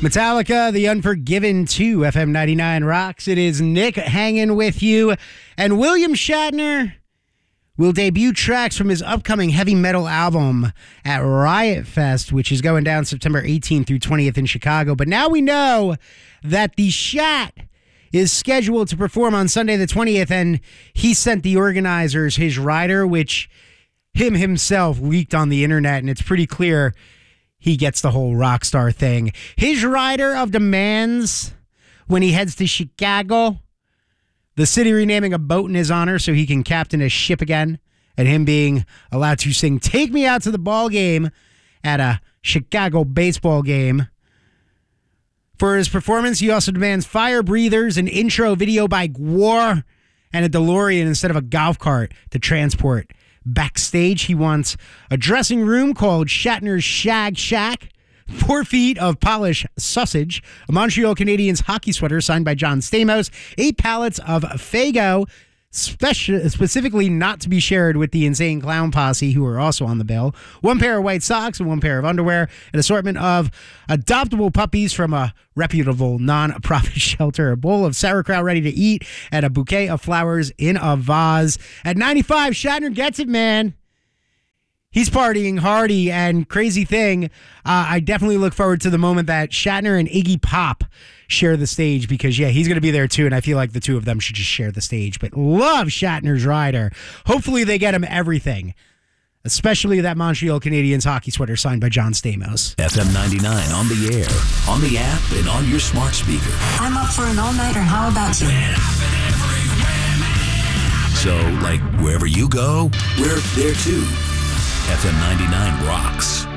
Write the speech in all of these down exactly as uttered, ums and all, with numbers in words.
Metallica, The Unforgiven two, F M ninety-nine rocks. It is Nick hanging with you. And William Shatner will debut tracks from his upcoming heavy metal album at Riot Fest, which is going down September eighteenth through twentieth in Chicago. But now we know that the Shat is scheduled to perform on Sunday the twentieth, and he sent the organizers his rider, which him himself leaked on the internet, and it's pretty clear he gets the whole rock star thing. His rider of demands when he heads to Chicago, the city renaming a boat in his honor so he can captain a ship again, and him being allowed to sing "Take Me Out to the Ball Game" at a Chicago baseball game. For his performance, he also demands fire breathers, an intro video by Gwar, and a DeLorean instead of a golf cart to transport. Backstage, he wants a dressing room called Shatner's Shag Shack, four feet of polished sausage, a Montreal Canadiens hockey sweater signed by John Stamos, eight pallets of Faygo, speci- specifically not to be shared with the Insane Clown Posse, who are also on the bill, one pair of white socks and one pair of underwear, an assortment of adoptable puppies from a reputable non-profit shelter, a bowl of sauerkraut ready to eat, and a bouquet of flowers in a vase. At ninety-five, Shatner gets it, man. He's partying hardy, and crazy thing, uh, I definitely look forward to the moment that Shatner and Iggy Pop share the stage, because, yeah, he's going to be there too, and I feel like the two of them should just share the stage. But love Shatner's rider. Hopefully they get him everything, especially that Montreal Canadiens hockey sweater signed by John Stamos. F M ninety-nine on the air, on the app, and on your smart speaker. I'm up for an all-nighter. How about you? So, like, wherever you go, we're there too. F M ninety-nine rocks.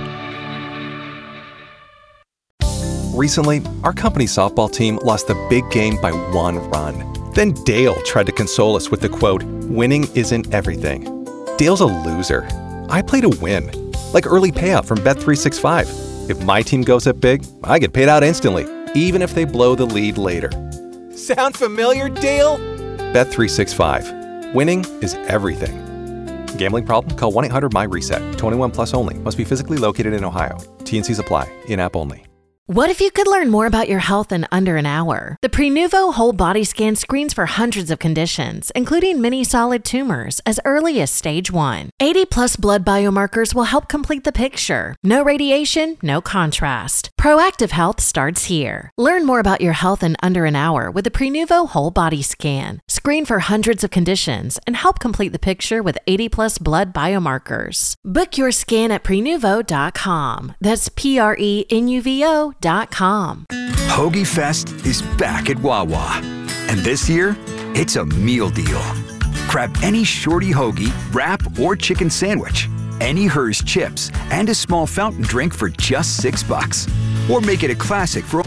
Recently, our company's softball team lost the big game by one run. Then Dale tried to console us with the quote, "Winning isn't everything." Dale's a loser. I play to win. Like early payout from Bet three sixty-five. If my team goes up big, I get paid out instantly, even if they blow the lead later. Sound familiar, Dale? Bet three sixty-five. Winning is everything. Gambling problem? Call one eight hundred M Y reset. twenty-one plus only. Must be physically located in Ohio. T N Cs apply. In-app only. What if you could learn more about your health in under an hour? The Prenuvo Whole Body Scan screens for hundreds of conditions, including many solid tumors, as early as stage one. eighty plus blood biomarkers will help complete the picture. No radiation, no contrast. Proactive health starts here. Learn more about your health in under an hour with the Prenuvo Whole Body Scan. Screen for hundreds of conditions and help complete the picture with eighty plus blood biomarkers. Book your scan at prenuvo dot com. That's P R E N U V O dot com. Hoagie Fest is back at Wawa. And this year, it's a meal deal. Grab any shorty hoagie, wrap, or chicken sandwich, any Hers chips, and a small fountain drink for just six bucks. Or make it a classic for...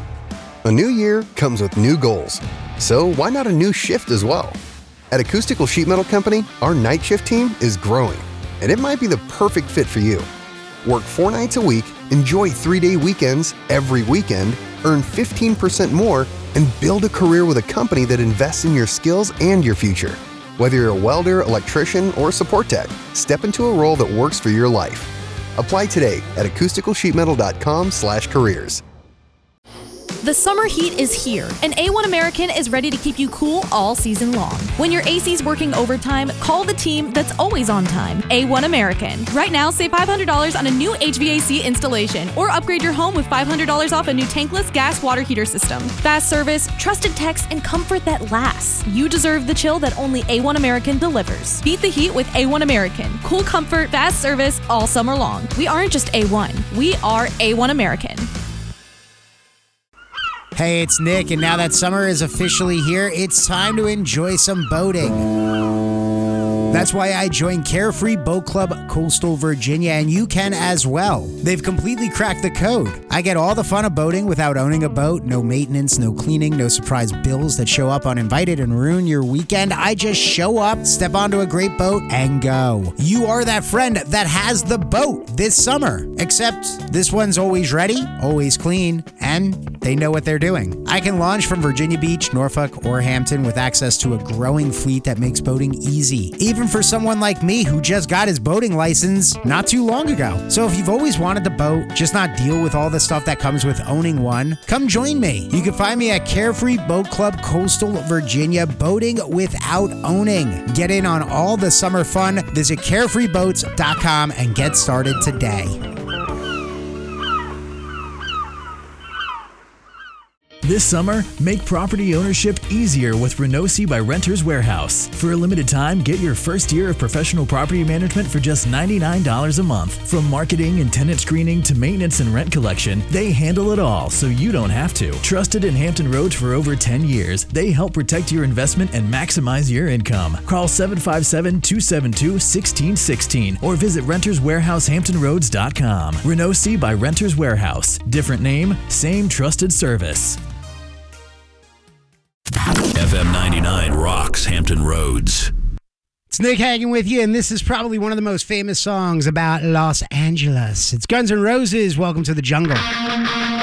A new year comes with new goals. So why not a new shift as well? At Acoustical Sheet Metal Company, our night shift team is growing, and it might be the perfect fit for you. Work four nights a week, enjoy three-day weekends every weekend, earn fifteen percent more, and build a career with a company that invests in your skills and your future. Whether you're a welder, electrician, or support tech, step into a role that works for your life. Apply today at acoustical sheet metal dot com slash careers. The summer heat is here, and A one American is ready to keep you cool all season long. When your A C's working overtime, call the team that's always on time, A one American. Right now, save five hundred dollars on a new H V A C installation, or upgrade your home with five hundred dollars off a new tankless gas water heater system. Fast service, trusted techs, and comfort that lasts. You deserve the chill that only A one American delivers. Beat the heat with A one American. Cool comfort, fast service, all summer long. We aren't just A one, we are A one American. Hey, it's Nick, and now that summer is officially here, it's time to enjoy some boating. That's why I joined Carefree Boat Club Coastal Virginia, and you can as well. They've completely cracked the code. I get all the fun of boating without owning a boat. No maintenance, no cleaning, no surprise bills that show up uninvited and ruin your weekend. I just show up, step onto a great boat, and go. You are that friend that has the boat this summer. Except this one's always ready, always clean, and and they know what they're doing. I can launch from Virginia Beach, Norfolk, or Hampton with access to a growing fleet that makes boating easy, even for someone like me who just got his boating license not too long ago. So if you've always wanted to boat, just not deal with all the stuff that comes with owning one, come join me. You can find me at Carefree Boat Club, Coastal Virginia, boating without owning. Get in on all the summer fun. Visit carefree boats dot com and get started today. This summer, make property ownership easier with Renosi by Renters Warehouse. For a limited time, get your first year of professional property management for just ninety-nine dollars a month. From marketing and tenant screening to maintenance and rent collection, they handle it all so you don't have to. Trusted in Hampton Roads for over ten years, they help protect your investment and maximize your income. Call seven five seven, two seven two, one six one six or visit renters warehouse hampton roads dot com. Renosi by Renters Warehouse. Different name, same trusted service. F M ninety-nine rocks Hampton Roads. It's Nick hanging with you, and this is probably one of the most famous songs about Los Angeles. It's Guns N' Roses, Welcome to the Jungle.